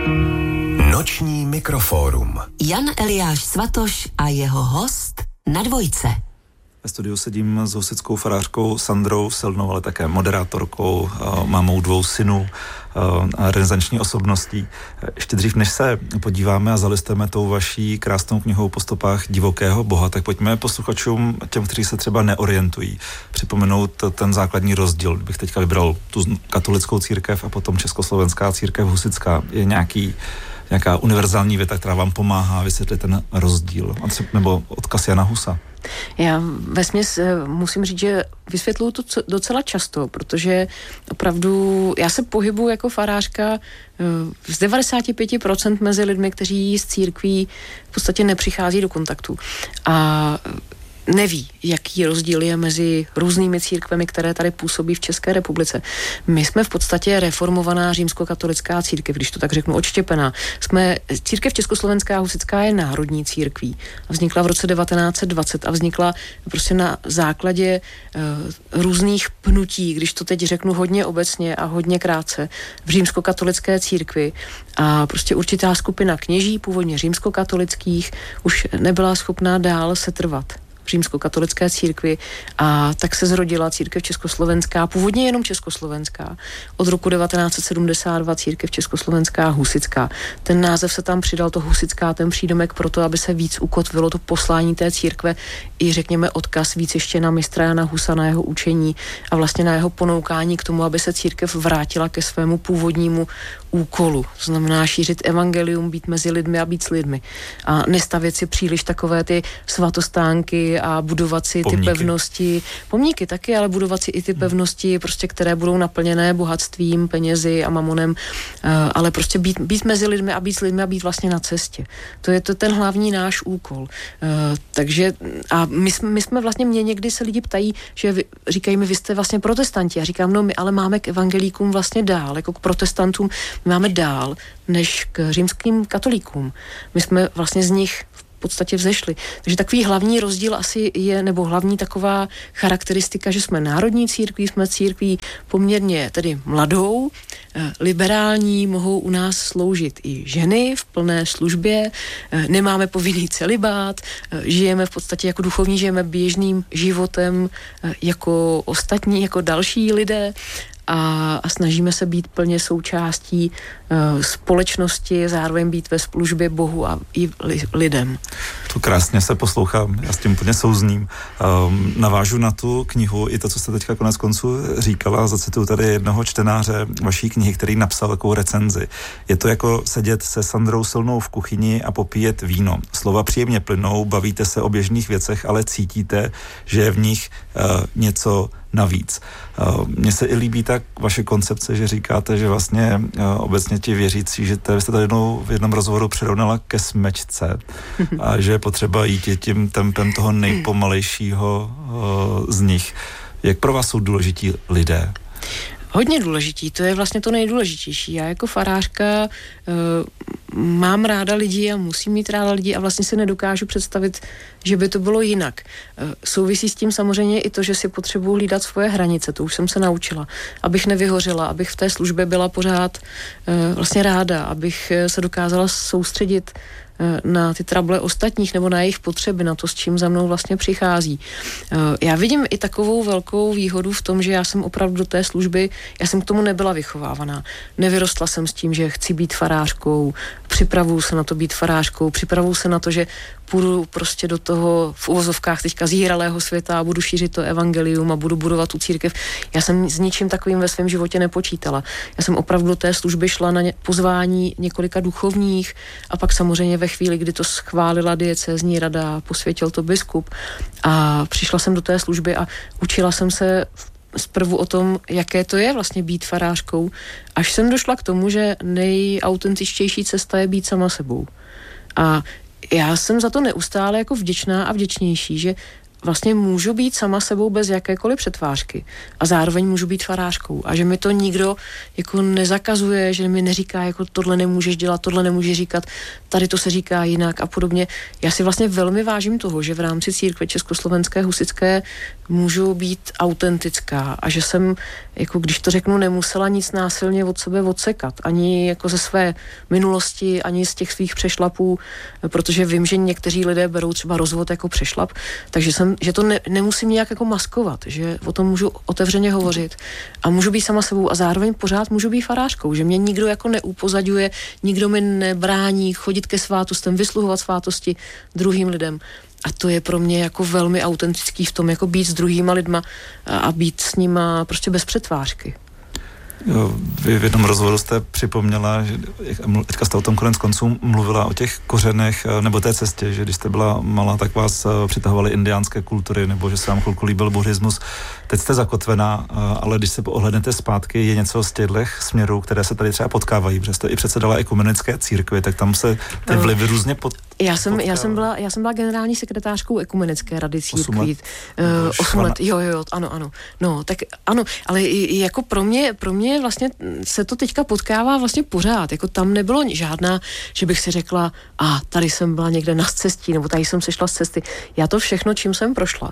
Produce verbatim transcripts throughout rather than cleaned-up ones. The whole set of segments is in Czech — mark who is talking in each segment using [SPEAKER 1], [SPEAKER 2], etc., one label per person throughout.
[SPEAKER 1] Noční mikrofórum.
[SPEAKER 2] Jan Eliáš Svatoš a jeho host na dvojce.
[SPEAKER 3] Ve studiu sedím s husitskou farářkou Sandrou Silnou, ale také moderátorkou, mámou dvou synů a renesanční osobností. Ještě dřív, než se podíváme a zalistujeme tou vaší krásnou knihou Po stopách divokého boha, tak pojďme posluchačům, těm, kteří se třeba neorientují, připomenout ten základní rozdíl. Kdybych teďka vybral tu katolickou církev a potom československá církev husitská. Je nějaký nějaká univerzální věta, která vám pomáhá vysvětlit ten rozdíl? Nebo odkaz Jana Husa?
[SPEAKER 4] Já vesměs musím říct, že vysvětluju to docela často, protože opravdu já se pohybuji jako farářka z devadesát pět procent mezi lidmi, kteří z církví v podstatě nepřichází do kontaktu. A neví, jaký rozdíl je mezi různými církvemi, které tady působí v České republice. My jsme v podstatě reformovaná římskokatolická církev, když to tak řeknu, odštěpená. Jsme, církev československá husitská je národní církví. Vznikla v roce devatenáct set dvacet a vznikla prostě na základě uh, různých pnutí, když to teď řeknu hodně obecně a hodně krátce, v římskokatolické církvi. A prostě určitá skupina kněží, původně římskokatolických, už nebyla schopná dál setrvat v římskokatolické církvi a tak se zrodila církev československá, původně jenom československá. Od roku devatenáct set sedmdesát dva církev československá husitská. Ten název se tam přidal, to husitská, ten přídomek proto, aby se víc ukotvilo to poslání té církve i řekněme odkaz víc ještě na mistra Jana Husa, na jeho učení a vlastně na jeho ponoukání k tomu, aby se církev vrátila ke svému původnímu úkolu. To znamená šířit evangelium, být mezi lidmi a být s lidmi. A nestavět si příliš takové ty svatostánky a budovat si
[SPEAKER 3] pomníky.
[SPEAKER 4] ty pevnosti. Pomníky taky, ale budovat si i ty pevnosti, prostě, které budou naplněné bohatstvím, penězi a mamonem, ale prostě být, být mezi lidmi a být s lidmi a být vlastně na cestě. To je to ten hlavní náš úkol. Takže a my jsme, my jsme vlastně, mě někdy se lidi ptají, že vy, říkají mi, vy jste vlastně protestanti. Já říkám, no my ale máme k evangelíkům vlastně dál, jako k protestantům my máme dál, než k římským katolíkům. My jsme vlastně z nich v podstatě vzešli. Takže takový hlavní rozdíl asi je, nebo hlavní taková charakteristika, že jsme národní církví, jsme církví poměrně tedy mladou, liberální, mohou u nás sloužit i ženy v plné službě, nemáme povinný celibát, žijeme v podstatě jako duchovní, žijeme běžným životem jako ostatní, jako další lidé, A, a snažíme se být plně součástí uh, společnosti, zároveň být ve službě Bohu a i li, lidem.
[SPEAKER 3] To krásně se poslouchám, já s tím úplně souzním. Um, navážu na tu knihu, i to, co jste teďka konec konců říkala, zacituju tady jednoho čtenáře vaší knihy, který napsal takovou recenzi. Je to jako sedět se Sandrou Silnou v kuchyni a popíjet víno. Slova příjemně plynou, bavíte se o běžných věcech, ale cítíte, že je v nich uh, něco navíc. Mně se i líbí tak vaše koncepce, že říkáte, že vlastně obecně ti věřící, že vy jste tady jednou v jednom rozhovoru přirovnala ke smečce a že je potřeba jít tím tempem toho nejpomalejšího z nich. Jak pro vás jsou důležití lidé?
[SPEAKER 4] Hodně důležitý, to je vlastně to nejdůležitější. Já jako farářka uh, mám ráda lidi a musím mít ráda lidi a vlastně si nedokážu představit, že by to bylo jinak. Uh, souvisí s tím samozřejmě i to, že si potřebuji hlídat svoje hranice, to už jsem se naučila. Abych nevyhořela, abych v té službě byla pořád uh, vlastně ráda, abych se dokázala soustředit na ty trable ostatních nebo na jejich potřeby, na to, s čím za mnou vlastně přichází. Já vidím i takovou velkou výhodu v tom, že já jsem opravdu do té služby, já jsem k tomu nebyla vychovávaná. Nevyrostla jsem s tím, že chci být farářkou, připravuju se na to být farářkou, připravuju se na to, že půjdu prostě do toho v uvozovkách teďka zíralého světa a budu šířit to evangelium a budu budovat tu církev. Já jsem s ničím takovým ve svém životě nepočítala. Já jsem opravdu do té služby šla na pozvání několika duchovních a pak samozřejmě ve chvíli, kdy to schválila diecézní rada, posvětil to biskup a přišla jsem do té služby a učila jsem se zprvu o tom, jaké to je vlastně být farářkou, až jsem došla k tomu, že nejautentičtější cesta je být sama sebou. A já jsem za to neustále jako vděčná a vděčnější, že vlastně můžu být sama sebou bez jakékoliv přetvářky a zároveň můžu být farářkou a že mi to nikdo jako nezakazuje, že mi neříká jako tohle nemůžeš dělat, tohle nemůžeš říkat, tady to se říká jinak a podobně. Já si vlastně velmi vážím toho, že v rámci církve československé husitské můžu být autentická a že jsem jako když to řeknu, nemusela nic násilně od sebe odsekat. Ani jako ze své minulosti, ani z těch svých přešlapů, protože vím, že někteří lidé berou třeba rozvod jako přešlap, takže jsem, že to ne, nemusím nějak jako maskovat, že o tom můžu otevřeně hovořit a můžu být sama sebou a zároveň pořád můžu být farářkou, že mě nikdo jako neupozaďuje, nikdo mi nebrání chodit ke svátostem, vysluhovat svátosti druhým lidem. A to je pro mě jako velmi autentický v tom, jako být s druhýma lidma a být s nima prostě bez přetvářky.
[SPEAKER 3] Jo, vy v jednom rozhovoru jste připomněla, že teďka jste o tom konec konců mluvila o těch kořenech nebo té cestě, že když jste byla malá, tak vás přitahovaly indiánské kultury nebo že se vám chvilku líbil buddhismus. Teď jste zakotvená, ale když se ohlednete zpátky, je něco z těchto směrů, které se tady třeba potkávají, protože jste i předsedala ekumenické církvi, tak tam se ty vlivy různě pod,
[SPEAKER 4] já jsem, já jsem byla, já jsem byla generální sekretářkou ekumenické rady církví.
[SPEAKER 3] Osm let?
[SPEAKER 4] Uh, osm let, jo, jo, ano, ano. No, tak ano, ale jako pro mě, pro mě vlastně se to teďka potkává vlastně pořád, jako tam nebylo žádná, že bych si řekla, a tady jsem byla někde na cestí, nebo tady jsem sešla z cesty. Já to všechno, čím jsem prošla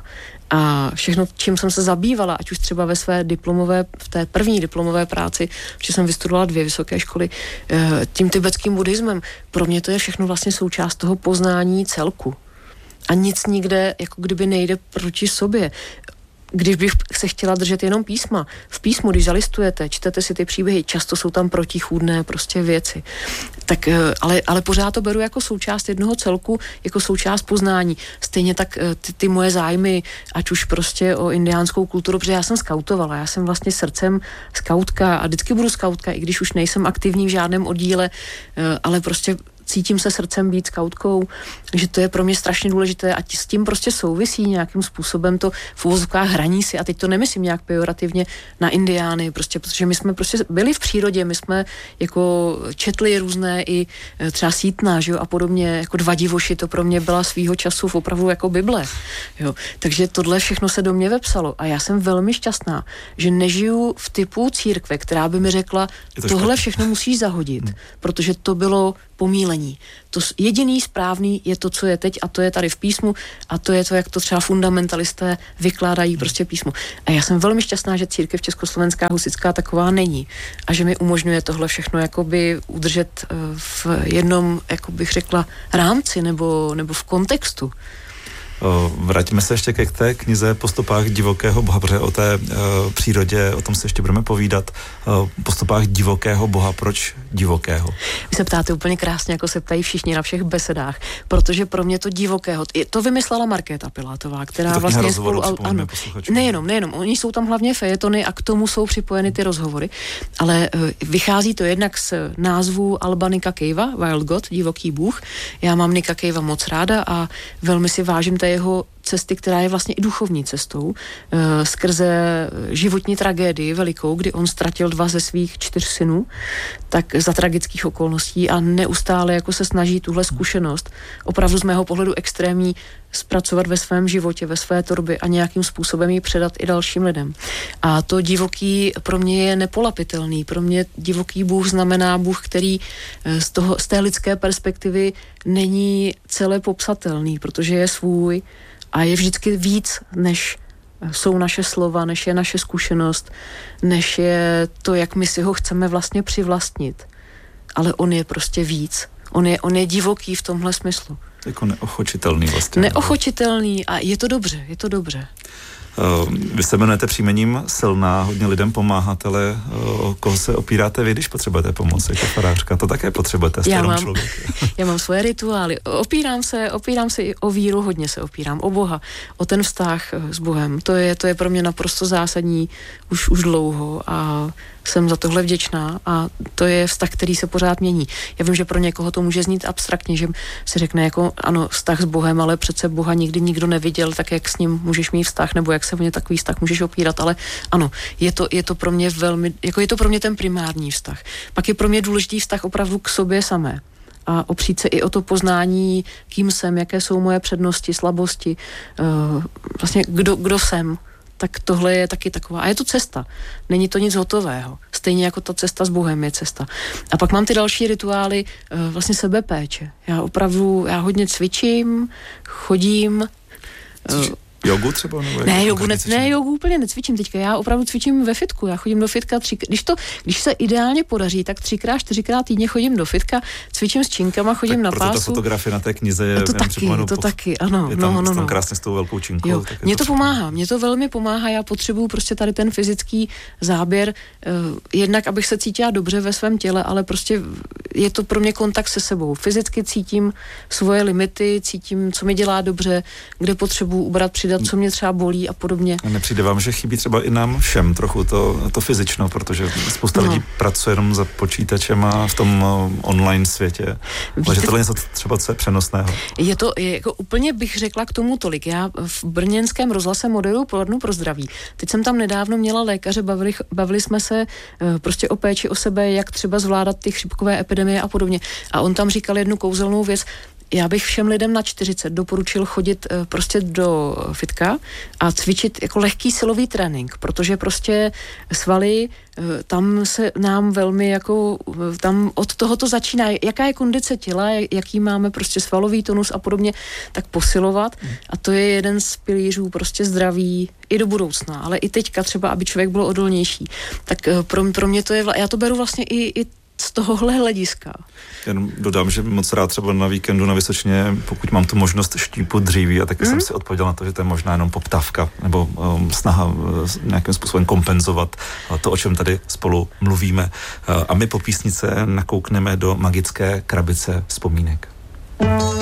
[SPEAKER 4] a všechno, čím jsem se zabývala, ať už třeba ve své diplomové, v té první diplomové práci, že jsem vystudovala dvě vysoké školy, tím tibetským buddhismem, pro mě to je všechno vlastně součást toho poznání celku. A nic nikde, jako kdyby nejde proti sobě. Když bych se chtěla držet jenom písma, v písmu, když zalistujete, čtete si ty příběhy, často jsou tam protichůdné prostě věci. Tak, ale, ale pořád to beru jako součást jednoho celku, jako součást poznání. Stejně tak ty, ty moje zájmy, ať už prostě o indiánskou kulturu, protože já jsem skautovala, já jsem vlastně srdcem skautka a vždycky budu skautka, i když už nejsem aktivní v žádném oddíle, ale prostě cítím se srdcem být skautkou, že to je pro mě strašně důležité a s tím prostě souvisí nějakým způsobem to v uvozovkách hraní si, a teď to nemyslím nějak pejorativně na indiány, prostě, protože my jsme prostě byli v přírodě, my jsme jako četli různé i třeba Sítna, že jo, a podobně, jako Dva divoši, to pro mě byla svýho času opravdu jako Bible, jo, takže tohle všechno se do mě vepsalo a já jsem velmi šťastná, že nežiju v typu církve, která by mi řekla, to tohle špatný. Všechno musíš zahodit, hmm. protože to bylo pomílení. To jediný správný je to, co je teď a to je tady v písmu a to je to, jak to třeba fundamentalisté vykládají prostě písmu. A já jsem velmi šťastná, že církev československá husitská taková není a že mi umožňuje tohle všechno jakoby udržet v jednom, jako bych řekla, rámci nebo, nebo v kontextu.
[SPEAKER 3] Vraťme se ještě ke té knize Po stopách divokého boha, protože o té uh, přírodě, o tom se ještě budeme povídat. Uh, po stopách divokého boha, proč divokého?
[SPEAKER 4] Vy se ptáte úplně krásně, jako se ptají všichni na všech besedách, protože pro mě to divokého, to vymyslela Markéta Pilátová, která vlastně je spolu, ano, nejenom, nejenom, oni jsou tam hlavně fejetony a k tomu jsou připojeny ty rozhovory, ale uh, vychází to jednak z názvu Alba Nicka Cavea, Wild God, divoký bůh. Já mám Nicka Cavea moc ráda a velmi si vážím té jeho cesty, která je vlastně i duchovní cestou, e, skrze životní tragédii velikou, kdy on ztratil dva ze svých čtyř synů, tak za tragických okolností a neustále jako se snaží tuhle zkušenost, opravdu z mého pohledu extrémní, zpracovat ve svém životě, ve své tvorbě a nějakým způsobem ji předat i dalším lidem. A to divoký pro mě je nepolapitelný. Pro mě divoký bůh znamená bůh, který z, toho, z té lidské perspektivy není celé popsatelný, protože je svůj a je vždycky víc, než jsou naše slova, než je naše zkušenost, než je to, jak my si ho chceme vlastně přivlastnit. Ale on je prostě víc. On je, on je divoký v tomhle smyslu.
[SPEAKER 3] Jako neochočitelný vlastně.
[SPEAKER 4] Neochočitelný a je to dobře, je to dobře.
[SPEAKER 3] Uh, vy se jmenujete příjmením Silná, hodně lidem pomáháte, ale uh, o koho se opíráte vy, když potřebujete pomoc jako farářka? To také potřebujete, jste jenom člověk.
[SPEAKER 4] Já mám svoje rituály. Opírám se, opírám se i o víru, hodně se opírám o Boha, o ten vztah s Bohem. To je, to je pro mě naprosto zásadní už, už dlouho a jsem za tohle vděčná a to je vztah, který se pořád mění. Já vím, že pro někoho to může znít abstraktně, že si řekne jako ano, vztah s Bohem, ale přece Boha nikdy nikdo neviděl, tak jak s ním můžeš mít vztah, nebo jak se o ně takový vztah můžeš opírat, ale ano, je to, je to pro mě velmi, jako je to pro mě ten primární vztah. Pak je pro mě důležitý vztah opravdu k sobě samé. A opřít se i o to poznání, kým jsem, jaké jsou moje přednosti, slabosti, uh, vlastně kdo, kdo jsem. Tak tohle je taky taková. A je to cesta. Není to nic hotového. Stejně jako ta cesta s Bohem je cesta. A pak mám ty další rituály vlastně sebepéče. Já opravdu, já hodně cvičím, chodím.
[SPEAKER 3] Cvič, Jogu třeba? Nebo
[SPEAKER 4] ne, jogu, ne, ne, jogu úplně necvičím teďka. Já opravdu cvičím ve fitku. Já chodím do fitka tři, když to, když se ideálně podaří, tak třikrát, čtyřikrát týdně chodím do fitka, cvičím s činkama, chodím
[SPEAKER 3] tak
[SPEAKER 4] na
[SPEAKER 3] proto
[SPEAKER 4] pásu.
[SPEAKER 3] Ta fotografie na té knize je,
[SPEAKER 4] to taky, to po, taky, ano.
[SPEAKER 3] Je tam,
[SPEAKER 4] no, no,
[SPEAKER 3] tam
[SPEAKER 4] no.
[SPEAKER 3] krásně s tou velkou činkou.
[SPEAKER 4] Jo,
[SPEAKER 3] tak
[SPEAKER 4] mě
[SPEAKER 3] to,
[SPEAKER 4] to pomáhá, mě to velmi pomáhá. Já potřebuju prostě tady ten fyzický záběr, uh, jednak abych se cítila dobře ve svém těle, ale prostě je to pro mě kontakt se sebou. Fyzicky cítím svoje limity, cítím, co mi dělá dobře, kde potřebuju ubrat, přidat, co mě třeba bolí a podobně.
[SPEAKER 3] A nepřijde vám, že chybí třeba i nám všem trochu to, to fyzično, protože spousta no. lidí pracuje jenom za počítačem a v tom online světě. Víte, ale že tohle je něco třeba, co je přenosného.
[SPEAKER 4] Je to, je, jako úplně bych řekla k tomu tolik. Já v brněnském rozhlase moderuju poradnu pro zdraví. Teď jsem tam nedávno měla lékaře, bavili, bavili jsme se uh, prostě o péči o sebe, jak třeba zvládat ty chřipkové epidemie a podobně. A on tam říkal jednu kouzelnou věc. Já bych všem lidem na čtyřicet doporučil chodit uh, prostě do fitka a cvičit jako lehký silový trénink, protože prostě svaly, uh, tam se nám velmi jako, uh, tam od toho to začíná, jaká je kondice těla, jaký máme prostě svalový tonus a podobně, tak posilovat a to je jeden z pilířů prostě zdraví i do budoucna, ale i teďka třeba, aby člověk byl odolnější. Tak uh, pro, pro mě to je, já to beru vlastně i, i z tohohle hlediska.
[SPEAKER 3] Jen dodám, že moc rád třeba na víkendu na Vysočině, pokud mám tu možnost štípu dříví, a taky mm. jsem si odpověděl na to, že to je možná jenom poptávka nebo um, snaha uh, nějakým způsobem kompenzovat uh, to, o čem tady spolu mluvíme. Uh, a my po písnice nakoukneme do magické krabice vzpomínek.